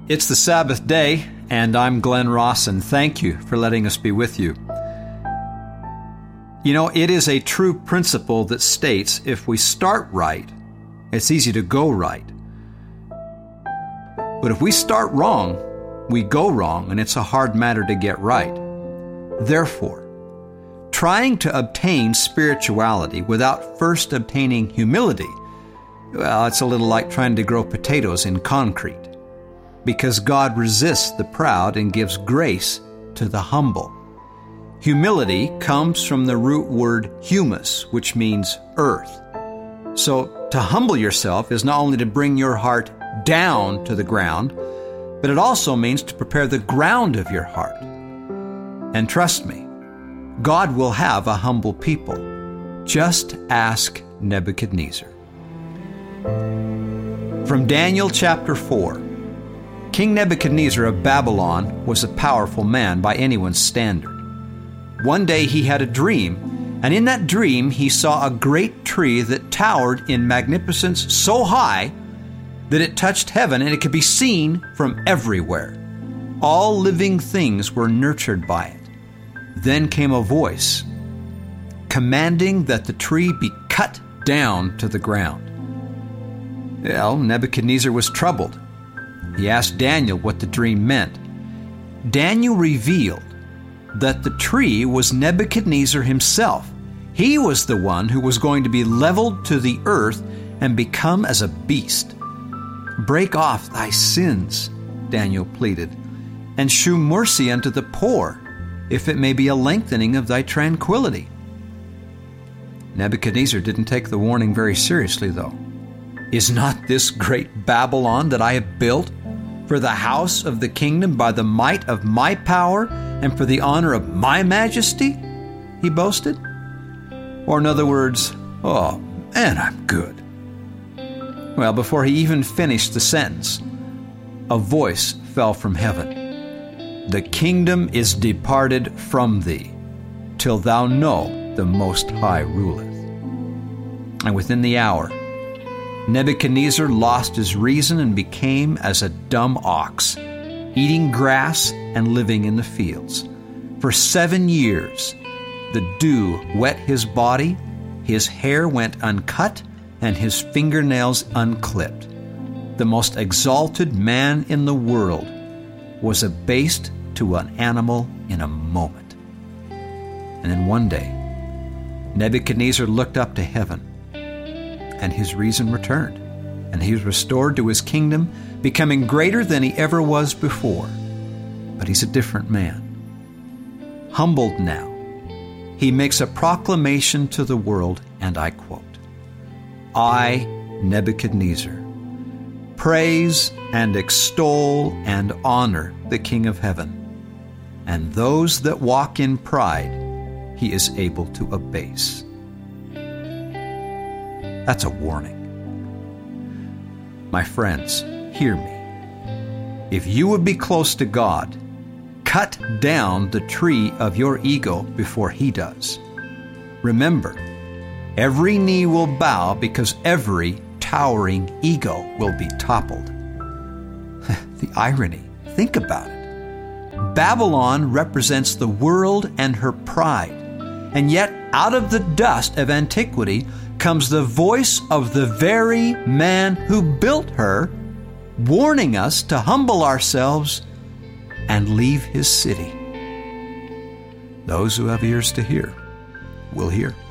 It's the Sabbath day, and I'm Glenn Ross, and thank you for letting us be with you. You know, it is a true principle that states if we start right, it's easy to go right. But if we start wrong, we go wrong, and it's a hard matter to get right. Therefore, trying to obtain spirituality without first obtaining humility, well, it's a little like trying to grow potatoes in concrete, because God resists the proud and gives grace to the humble. Humility comes from the root word humus, which means earth. So to humble yourself is not only to bring your heart down to the ground, but it also means to prepare the ground of your heart. And trust me, God will have a humble people. Just ask Nebuchadnezzar. From Daniel chapter 4. King Nebuchadnezzar of Babylon was a powerful man by anyone's standard. One day he had a dream, and in that dream he saw a great tree that towered in magnificence so high that it touched heaven and it could be seen from everywhere. All living things were nurtured by it. Then came a voice commanding that the tree be cut down to the ground. Well, Nebuchadnezzar was troubled. He asked Daniel what the dream meant. Daniel revealed that the tree was Nebuchadnezzar himself. He was the one who was going to be leveled to the earth and become as a beast. Break off thy sins, Daniel pleaded, and shew mercy unto the poor, if it may be a lengthening of thy tranquility. Nebuchadnezzar didn't take the warning very seriously, though. Is not this great Babylon that I have built for the house of the kingdom by the might of my power and for the honor of my majesty? He boasted. Or in other words, oh man, I'm good. Well, before he even finished the sentence, a voice fell from heaven. The kingdom is departed from thee, till thou know the Most High ruleth. And within the hour, Nebuchadnezzar lost his reason and became as a dumb ox, eating grass and living in the fields. For 7 years, the dew wet his body, his hair went uncut, and his fingernails unclipped. The most exalted man in the world was abased to an animal in a moment. And then one day, Nebuchadnezzar looked up to heaven, and his reason returned, and he was restored to his kingdom, becoming greater than he ever was before. But he's a different man. Humbled now, he makes a proclamation to the world, and I quote, I, Nebuchadnezzar, praise and extol and honor the King of heaven, and those that walk in pride he is able to abase. That's a warning. My friends, hear me. If you would be close to God, cut down the tree of your ego before He does. Remember, every knee will bow because every towering ego will be toppled. The irony, think about it. Babylon represents the world and her pride, and yet out of the dust of antiquity comes the voice of the very man who built her, warning us to humble ourselves and leave his city. Those who have ears to hear will hear.